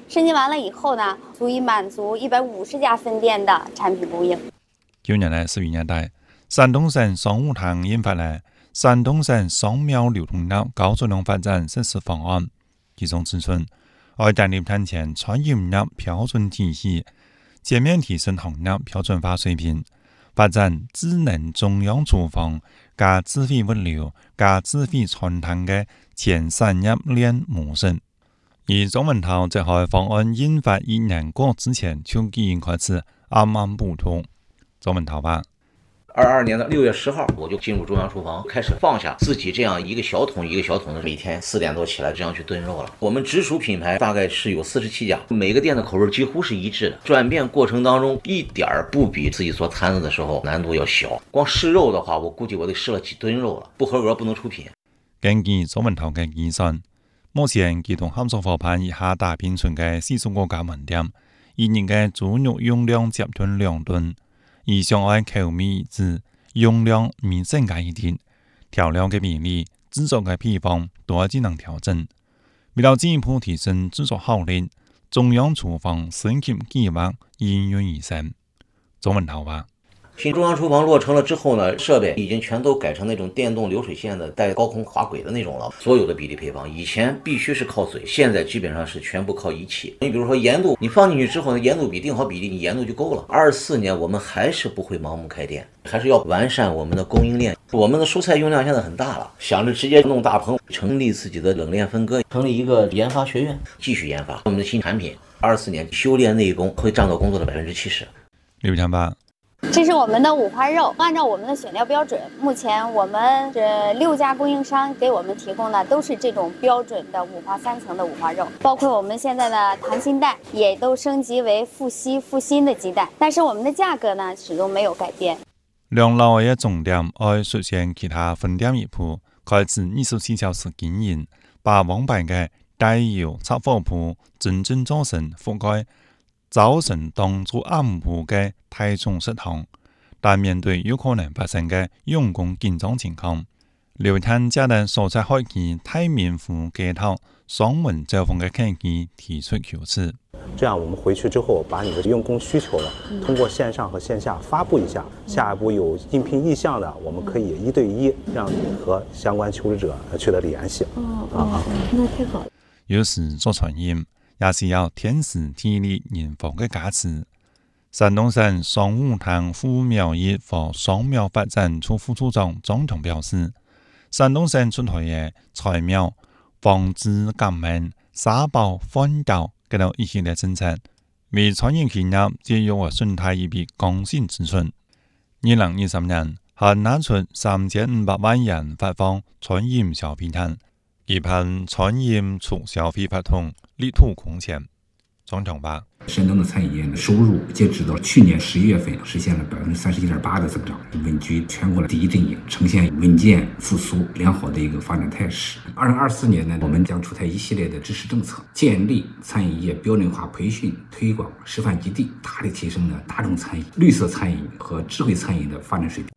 升级完了以后呢，足以满足150家分店的产品供应。 9年来10余年代，山东省商务堂印发了山东省商贸流通业高质量发展实施方案，其中指出，要建立当前餐饮业标准体系，全面提升行业标准化水平，发展智能中央厨房加智慧物流加智慧餐厅的全产业链模式。而周文涛在方案印发1年过之前，就已经开始暗暗补图。周文涛吧 ，22年的6月10号，我就进入中央厨房，开始放下自己这样一个小桶一个小桶的，每天4点多起来这样去炖肉了。我们直属品牌大概是有47家，每个店的口味几乎是一致的。转变过程当中一点不比自己做摊子的时候难度要小。光试肉的话，我估计我得试了几吨肉了，不合格不能出品。 根据周文涛的计算，目前其同合作伙伴以下大平存的40個家門店，一年的豬肉用量接近2噸。以上按口味一致，用量明显降一定，调料的比例、制作的配方都要进行调整。为了进一步提升制作效率，中央厨房升级计划应运而生。周文涛吧。 新中央厨房落成了之后呢，设备已经全都改成那种电动流水线的带高空滑轨的那种了。所有的比例配方以前必须是靠嘴，现在基本上是全部靠仪器。你比如说盐度，你放进去之后呢，盐度比定好比例，你盐度就够了。24年我们还是不会盲目开店，还是要完善我们的供应链。我们的蔬菜用量现在很大了，想着直接弄大棚，成立自己的冷链分割，成立一个研发学院，继续研发我们的新产品。24年修炼内功会占到工作的70%。 刘强吧。 这是我们的五花肉，按照我们的选料标准，目前我们这6家供应商给我们提供的都是这种标准的5花3层的五花肉，包括我们现在的溏心蛋也都升级为富硒富锌的鸡蛋，但是我们的价格呢始终没有改变。 兩樓嘅重點要實現其他分店業務，開始24小時經營，把王牌嘅帶油拆貨鋪真正做成覆蓋早晨當做暗鋪嘅大眾食堂，但面對有可能發生嘅用工緊張情況，劉探家的蔬菜開機太面糊街頭雙門交鋒嘅客機提出求職。 这样我们回去之后，把你的用工需求呢，通过线上和线下发布一下。下一步有应聘意向的，我们可以1对1让你和相关求职者取得聯繫。 那太好了。 有時做傳染，也是要天時地利人和嘅加持。山東省商務堂副貿易和商貿發展處副處長張強表示，山東省出台嘅菜苗、防治革命、沙包、環教嘅到一系列政策，為餐飲企業節約和生態一筆剛性支出。2023年，還拿出3500萬元發放餐飲消費券，期盼餐飲促消費發通，力圖貢獻。張強吧。 山東的餐飲業的收入，截止到去年11月份，實現了31.8%的增長，穩居全國的第一陣營，呈現穩健復甦良好的一個發展態勢。2024年呢，我們將出台一系列的支持政策，建立餐飲業標準化培訓、推廣示範基地，大力提升了大眾餐飲、綠色餐飲和智慧餐飲的發展水平。